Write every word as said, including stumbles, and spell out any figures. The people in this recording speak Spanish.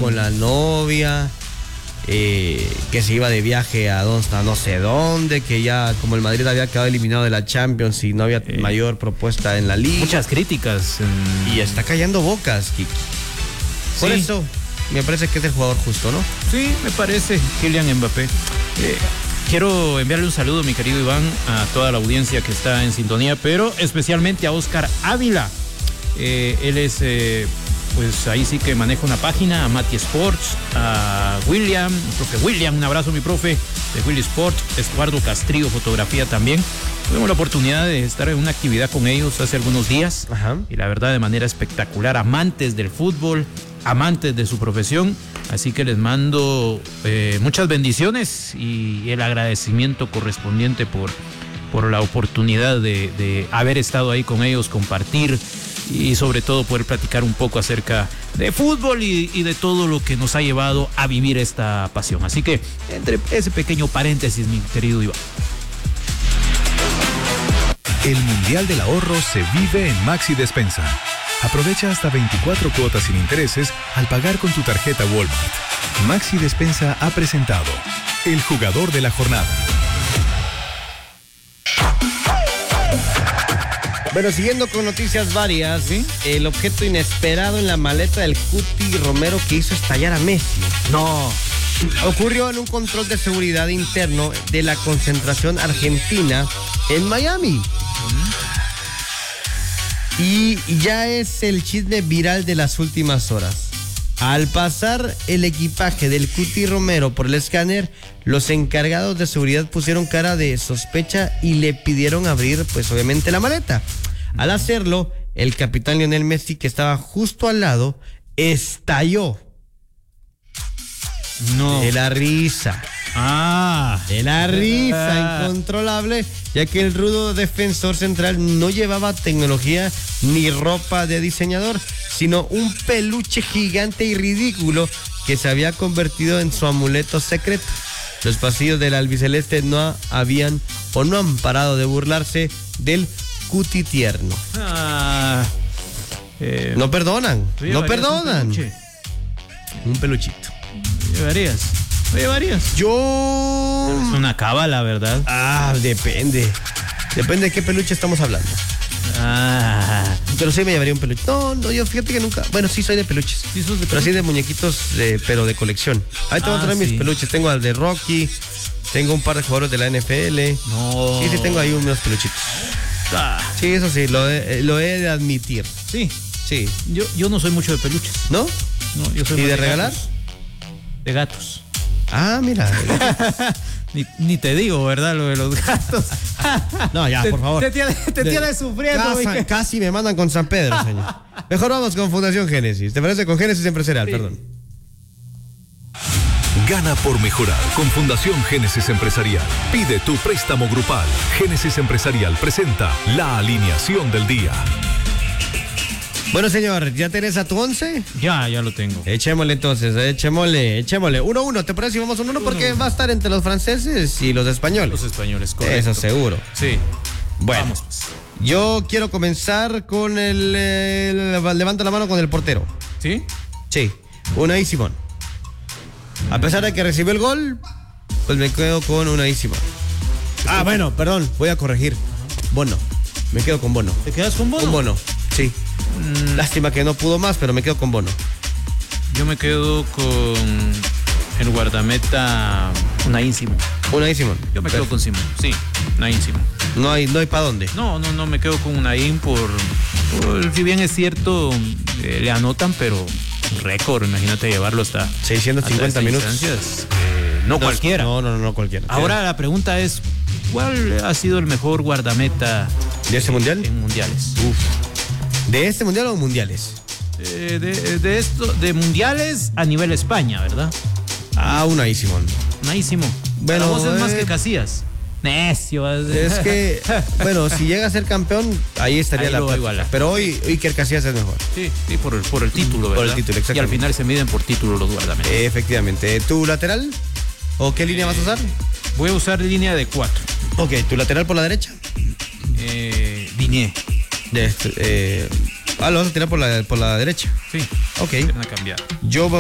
con la novia, eh, que se iba de viaje a, don, a no sé dónde, que ya como el Madrid había quedado eliminado de la Champions y no había eh, mayor propuesta en la liga. Muchas críticas. En... Y está callando bocas, Kiki. Por sí. eso me parece que es el jugador justo, ¿no? Sí, me parece, Kylian Mbappé. Eh, quiero enviarle un saludo, mi querido Iván, a toda la audiencia que está en sintonía, pero especialmente a Oscar Ávila. Eh, él es, eh, pues ahí sí que maneja una página, a Mati Sports, a William, profe William, un abrazo mi profe de Willy Sport, Eduardo Castrillo, fotografía también. Tuvimos la oportunidad de estar en una actividad con ellos hace algunos días. Ajá. Y la verdad de manera espectacular, amantes del fútbol, amantes de su profesión, así que les mando eh, muchas bendiciones y el agradecimiento correspondiente por, por la oportunidad de, de haber estado ahí con ellos, compartir y sobre todo poder platicar un poco acerca de fútbol y, y de todo lo que nos ha llevado a vivir esta pasión. Así que entre ese pequeño paréntesis, mi querido Iván. El Mundial del Ahorro se vive en Maxi Despensa. Aprovecha hasta veinticuatro cuotas sin intereses al pagar con tu tarjeta Walmart. Maxi Despensa ha presentado El Jugador de la Jornada. Bueno, siguiendo con noticias varias, ¿sí? El objeto inesperado en la maleta del Cuti Romero que hizo estallar a Messi. No. Ocurrió en un control de seguridad interno de la concentración argentina en Miami. ¿Mm? Y ya es el chisme viral de las últimas horas. Al pasar el equipaje del Cuti Romero por el escáner, los encargados de seguridad pusieron cara de sospecha y le pidieron abrir, pues obviamente, la maleta. Al hacerlo, el capitán Lionel Messi, que estaba justo al lado, estalló. No. De la risa. Ah. De la risa ah. incontrolable, ya que el rudo defensor central no llevaba tecnología ni ropa de diseñador, sino un peluche gigante y ridículo que se había convertido en su amuleto secreto. Los pasillos del albiceleste no habían o no han parado de burlarse del Cuti tierno. Ah, eh, no perdonan, no perdonan. Un, peluche? un peluchito. ¿Llevarías? ¿Lo llevarías? Yo... Es una cábala, ¿verdad? Ah, depende. Depende de qué peluche estamos hablando. Ah. Pero sí me llevaría un peluche. No, no, yo fíjate que nunca... Bueno, sí soy de peluches. ¿Sí sos de pero así de muñequitos, de, pero de colección. Ahí te voy a traer mis peluches. Tengo al de Rocky, tengo un par de jugadores de la N F L. No. Sí, sí, tengo ahí unos peluchitos. Ah. Sí, eso sí, lo he, lo he de admitir. Sí. Sí. Yo, yo no soy mucho de peluches. ¿No? No, yo soy ¿Y de, de regalar? Gatos. De gatos. Ah, mira. ni, ni te digo, ¿verdad? Lo de los gatos. No, ya, te, por favor. Te, te, te de, tienes sufriendo. Casa, casi me mandan con San Pedro, señor. Mejor vamos con Fundación Génesis. ¿Te parece? Con Génesis Empresarial, sí. Perdón. Gana por mejorar con Fundación Génesis Empresarial. Pide tu préstamo grupal. Génesis Empresarial presenta la alineación del día. Bueno, señor, ¿ya tenés a tu once? Ya, ya lo tengo. Echémosle entonces, echémosle, echémosle. uno uno, ¿te parece si vamos uno uno? Porque uno. Va a estar entre los franceses y los españoles. Los españoles, correcto. Eso seguro. Sí. Bueno, vamos pues. Yo quiero comenzar con el, el, el... Levanta la mano con el portero. ¿Sí? Sí, Unai Simón. A pesar de que recibió el gol, pues me quedo con Unai Simón. Ah, bueno, perdón, voy a corregir. Bono. Me quedo con Bono. ¿Te quedas con Bono? Con Bono, sí. Mm. Lástima que no pudo más, pero me quedo con Bono. Yo me quedo con el guardameta Unai Simón. Unai Simón. Yo me Perfecto. quedo con Simón, sí, Unai Simón. No hay, no hay para dónde. No, no, no, me quedo con Unai por, por, si bien es cierto, eh, le anotan, pero récord, imagínate llevarlo hasta seiscientos cincuenta hasta minutos. Eh, no, no cualquiera. No, no, no, no cualquiera. Ahora sí. La pregunta es, ¿cuál ha sido el mejor guardameta de este mundial? En mundiales. Uf. ¿De este mundial o mundiales? Eh, de, de esto, de mundiales a nivel España, ¿verdad? Ah, Unai Simón. Unai Simón. Bueno, vos es eh... más que Casillas. Necio. Es que, bueno, si llega a ser campeón, ahí estaría ahí la plata. Pero hoy Iker Casillas es mejor. Sí, sí, por el, por el título, ¿verdad? Por el título, exactamente. Y al final se miden por título los guardametas. Eh, efectivamente. ¿Tu lateral? ¿O qué línea eh, vas a usar? Voy a usar línea de cuatro. Ok, ¿tu lateral por la derecha? Eh, Diné. De este, eh, ah, lo vas a tirar por la, por la derecha. Sí. Ok. Van a cambiar. Yo